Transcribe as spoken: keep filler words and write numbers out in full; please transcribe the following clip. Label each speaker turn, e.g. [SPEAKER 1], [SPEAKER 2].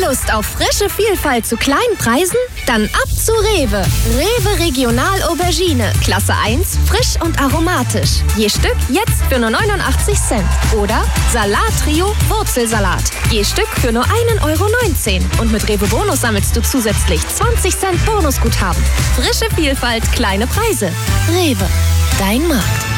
[SPEAKER 1] Lust auf frische Vielfalt zu kleinen Preisen? Dann ab zu Rewe. Rewe Regional Aubergine. Klasse eins, frisch und aromatisch. Je Stück jetzt für nur neunundachtzig Cent. Oder Salat Trio Wurzelsalat. Je Stück für nur ein Euro neunzehn. Und mit Rewe Bonus sammelst du zusätzlich zwanzig Cent Bonusguthaben. Frische Vielfalt, kleine Preise. Rewe. Dein Markt.